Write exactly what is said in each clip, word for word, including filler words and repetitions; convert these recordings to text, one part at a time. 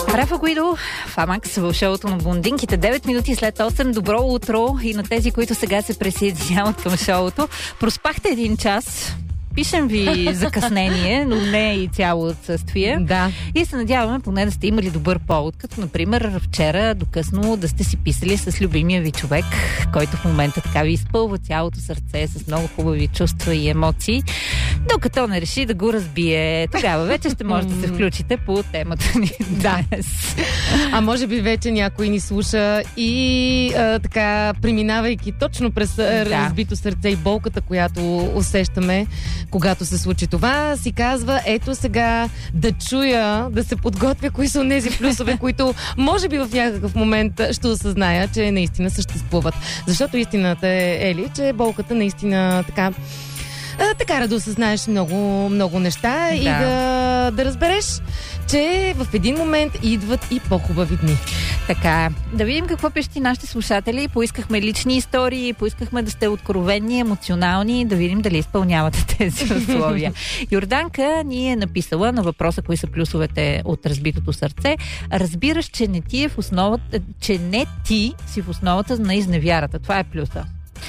Рафа Гуидо, Фамакс в шоуто на блондинките. девет минути след осем. Добро утро и на тези, които сега се присъединяват към шоуто. Проспахте един час. Пишем ви закъснение, но не и цяло отсъствие. Да. И се надяваме поне да сте имали добър повод, като например вчера до късно да сте си писали с любимия ви човек, който в момента така ви изпълва цялото сърце с много хубави чувства и емоции, докато не реши да го разбие. Тогава вече ще може да се включите по темата ни днес. А може би вече някой ни слуша и а, така, преминавайки точно през да. разбито сърце и болката, която усещаме, когато се случи това, си казва, ето сега да чуя, да се подготвя кои са тези плюсове, които може би в някакъв момент ще осъзная, че наистина съществуват. Защото истината е, Ели, че болката наистина така те кара да осъзнаеш много, много неща да. и да, да разбереш, че в един момент идват и по-хубави дни. Така, да видим какво пишат и нашите слушатели. Поискахме лични истории, поискахме да сте откровенни, емоционални, да видим дали изпълнявате тези условия. Йорданка ни е написала на въпроса, кои са плюсовете от разбитото сърце. Разбираш, че не ти е в основата, че не ти си в основата на изневярата. Това е плюса.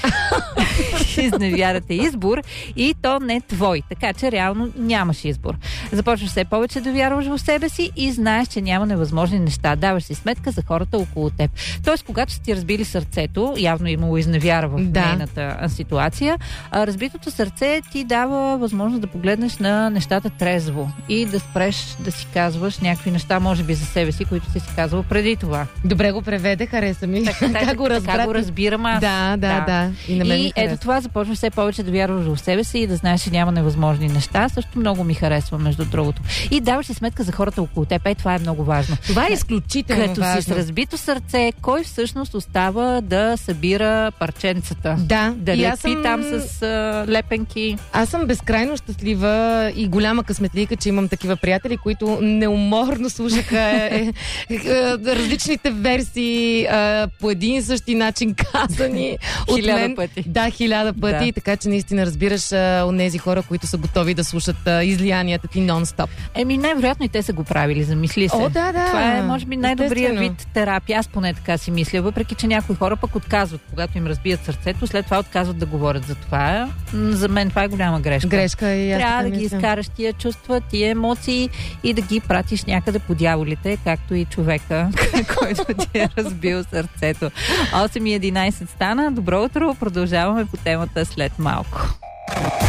Изневярата избор и то не твой. Така че реално нямаш избор. Започваш все повече да вярваш в себе си и знаеш, че няма невъзможни неща. Даваш си сметка за хората около теб. Тоест, когато си ти разбили сърцето, явно имало изневяра в да. нейната ситуация, а разбитото сърце ти дава възможност да погледнеш на нещата трезво и да спреш да си казваш някакви неща, може би за себе си, които си си казвал преди това. Добре го преведе, хареса ми. Така, така, го, така го разбирам аз. Да, да, да. да. И, и ето това започва все повече да вярваш в себе си и да знаеш, че няма невъзможни неща. Също много ми харесва, между другото. И даваш си сметка за хората около теб. Е, това е много важно. Това е изключително Като важно. си с разбито сърце, кой всъщност остава да събира парченцата? Да. Да лепи съм... там с а, лепенки. Аз съм безкрайно щастлива и голяма късметлика, че имам такива приятели, които неуморно слушаха е, е, е, различните версии е, по един и същи начин казани. Хиляда пъти. Да, хиляда пъти. Да. Така че наистина разбираш а, онези хора, които са готови да слушат а, излиянията ти нон-стоп. Еми, най-вероятно и те са го правили, замисли се. О, да, да. Това е, може би, най-добрият вид терапия. Аз поне така си мисля. Въпреки че някои хора пък отказват, когато им разбият сърцето, след това отказват да говорят за това. За мен това е голяма грешка. Грешка и аз трябва да мисля. ги изкараш тия чувства, тия емоции и да ги пратиш някъде по дяволите, както и човека, който ти е разбил сърцето. осем и единайсет стана. Добро утро. Продължаваме по темата след малко.